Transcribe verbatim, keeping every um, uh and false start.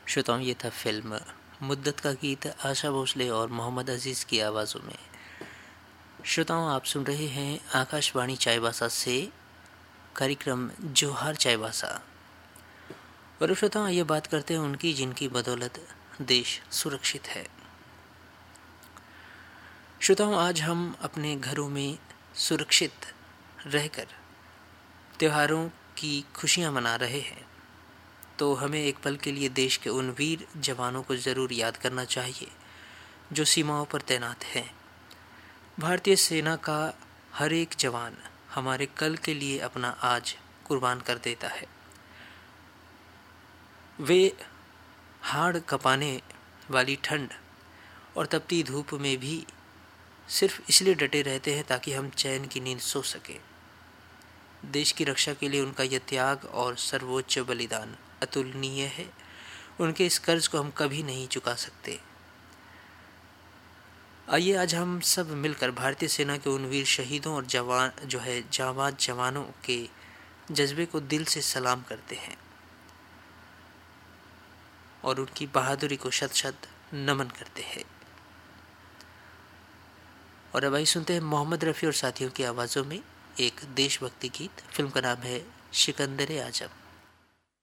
श्रोताओं, ये था फिल्म मुद्दत का गीत आशा भोसले और मोहम्मद अजीज़ की आवाज़ों में। श्रोताओं, आप सुन रहे हैं आकाशवाणी चाईबासा से कार्यक्रम जोहार चाईबासा। और श्रोताओं, ये बात करते हैं उनकी जिनकी बदौलत देश सुरक्षित है। श्रोताओं, आज हम अपने घरों में सुरक्षित रहकर त्योहारों की खुशियाँ मना रहे हैं, तो हमें एक पल के लिए देश के उन वीर जवानों को ज़रूर याद करना चाहिए जो सीमाओं पर तैनात हैं। भारतीय सेना का हर एक जवान हमारे कल के लिए अपना आज कुर्बान कर देता है। वे हाड़ कँपाने वाली ठंड और तपती धूप में भी सिर्फ इसलिए डटे रहते हैं ताकि हम चैन की नींद सो सकें। देश की रक्षा के लिए उनका यह त्याग और सर्वोच्च बलिदान अतुलनीय है। उनके इस कर्ज को हम कभी नहीं चुका सकते। आइए आज हम सब मिलकर भारतीय सेना के उन वीर शहीदों और जवान जो है जाबाज जवानों के जज्बे को दिल से सलाम करते हैं और उनकी बहादुरी को शत शत नमन करते हैं। और अब आइए सुनते हैं मोहम्मद रफ़ी और साथियों की आवाज़ों में एक देशभक्ति गीत। फिल्म का नाम है सिकंदर आजम।